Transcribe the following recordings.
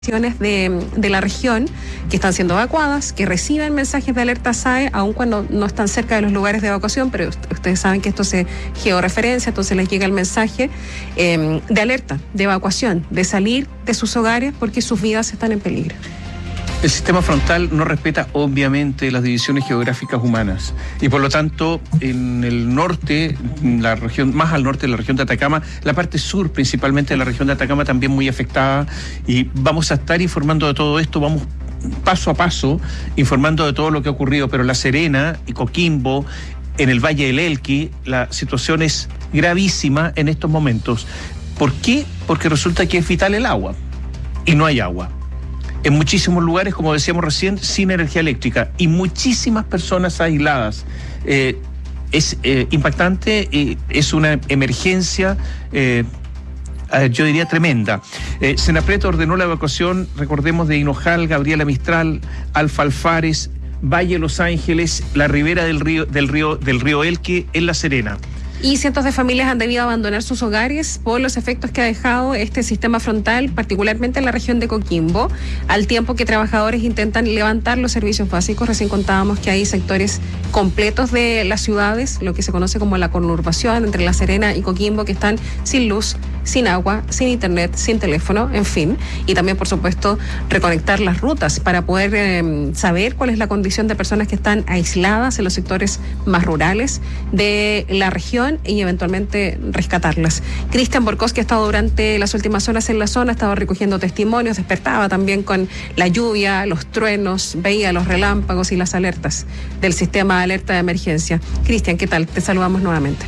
de la región que están siendo evacuadas, que reciben mensajes de alerta SAE, aun cuando no están cerca de los lugares de evacuación, pero ustedes saben que esto se georreferencia, entonces les llega el mensaje de alerta, de evacuación, de salir de sus hogares porque sus vidas están en peligro. El sistema frontal no respeta obviamente las divisiones geográficas humanas y por lo tanto en el norte, la región más al norte de la región de Atacama, la parte sur principalmente de la región de Atacama también muy afectada, y vamos a estar informando de todo esto, vamos paso a paso informando de todo lo que ha ocurrido, pero La Serena y Coquimbo, en el Valle del Elqui, la situación es gravísima en estos momentos. ¿Por qué? Porque resulta que es vital el agua y no hay agua. En muchísimos lugares, como decíamos recién, sin energía eléctrica y muchísimas personas aisladas. Es impactante, es una emergencia, yo diría tremenda. Senapred ordenó la evacuación, recordemos, de Hinojal, Gabriela Mistral, Alfalfares, Valle Los Ángeles, la ribera del río Elqui en La Serena. Y cientos de familias han debido abandonar sus hogares por los efectos que ha dejado este sistema frontal, particularmente en la región de Coquimbo, al tiempo que trabajadores intentan levantar los servicios básicos. Recién contábamos que hay sectores completos de las ciudades, lo que se conoce como la conurbación entre La Serena y Coquimbo, que están sin luz, sin agua, sin internet, sin teléfono, en fin. Y también, por supuesto, reconectar las rutas para poder saber cuál es la condición de personas que están aisladas en los sectores más rurales de la región y eventualmente rescatarlas. Cristian Borkowski ha estado durante las últimas horas en la zona, ha estado recogiendo testimonios, despertaba también con la lluvia, los truenos, veía los relámpagos y las alertas del sistema de alerta de emergencia. Cristian, ¿qué tal? Te saludamos nuevamente.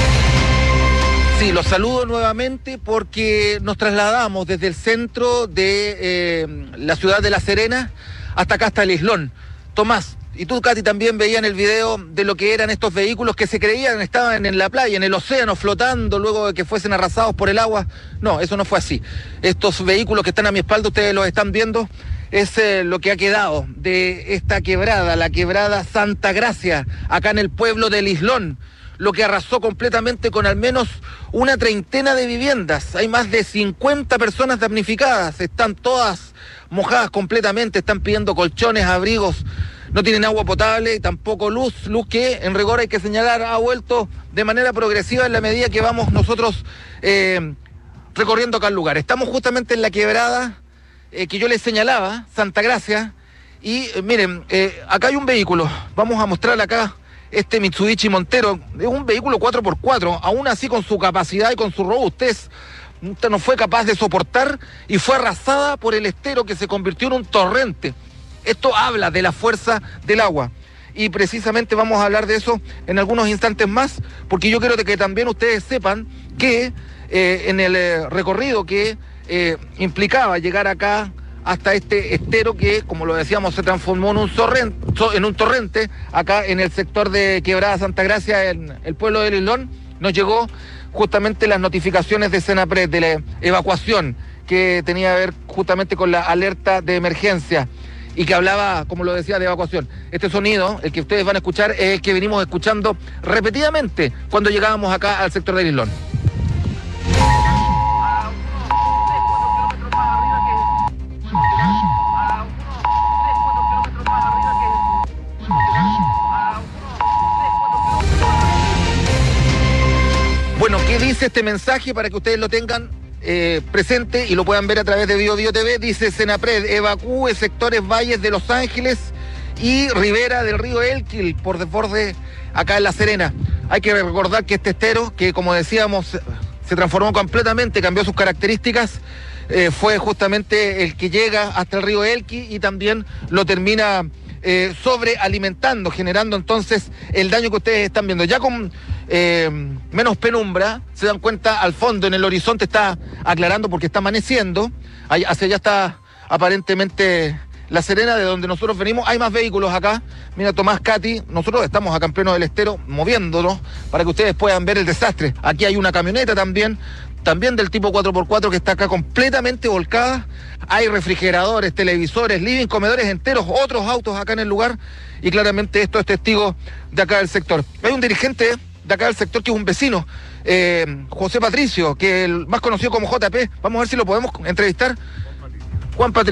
Sí, los saludo nuevamente porque nos trasladamos desde el centro de la ciudad de La Serena hasta acá, hasta el Islón. Tomás, y tú, Katy, también veían el video de lo que eran estos vehículos que se creían estaban en la playa, en el océano, flotando luego de que fuesen arrasados por el agua. No, eso no fue así. Estos vehículos que están a mi espalda, ustedes los están viendo, es lo que ha quedado de esta quebrada, la quebrada Santa Gracia, acá en el pueblo del Islón, lo que arrasó completamente con al menos una treintena de viviendas. Hay más de 50 personas damnificadas, están todas mojadas completamente, están pidiendo colchones, abrigos. No tienen agua potable, tampoco luz que en rigor hay que señalar ha vuelto de manera progresiva en la medida que vamos nosotros recorriendo acá el lugar. Estamos justamente en la quebrada que yo les señalaba, Santa Gracia, y miren, acá hay un vehículo, vamos a mostrar acá este Mitsubishi Montero, es un vehículo 4x4, aún así con su capacidad y con su robustez, no fue capaz de soportar y fue arrasada por el estero que se convirtió en un torrente. Esto habla de la fuerza del agua y precisamente vamos a hablar de eso en algunos instantes más, porque yo quiero que también ustedes sepan que en el recorrido que implicaba llegar acá hasta este estero que, como lo decíamos, se transformó en un torrente acá en el sector de Quebrada Santa Gracia, en el pueblo de Islón, nos llegó justamente las notificaciones de Senapred, de la evacuación que tenía que ver justamente con la alerta de emergencia y que hablaba, como lo decía, de evacuación. Este sonido, el que ustedes van a escuchar, es el que venimos escuchando repetidamente cuando llegábamos acá al sector del Islón. Bueno, ¿qué dice este mensaje para que ustedes lo tengan presente y lo puedan ver a través de BioBio TV? Dice: Senapred, evacúe sectores valles de Los Ángeles y ribera del río Elqui por desborde acá en La Serena. Hay que recordar que este estero, que como decíamos se transformó completamente, cambió sus características, fue justamente el que llega hasta el río Elqui y también lo termina sobrealimentando, generando entonces el daño que ustedes están viendo. Ya con menos penumbra, se dan cuenta al fondo, en el horizonte está aclarando porque está amaneciendo, hacia allá está aparentemente La Serena, de donde nosotros venimos. Hay más vehículos acá, mira Tomás, Katy, nosotros estamos acá en pleno del estero moviéndonos para que ustedes puedan ver el desastre. Aquí hay una camioneta también del tipo 4x4 que está acá completamente volcada. Hay refrigeradores, televisores, living, comedores enteros, otros autos acá en el lugar, y claramente esto es testigo de acá del sector. Hay un dirigente de acá del sector que es un vecino, José Patricio, que es el más conocido como JP. Vamos a ver si lo podemos entrevistar. Juan Patricio.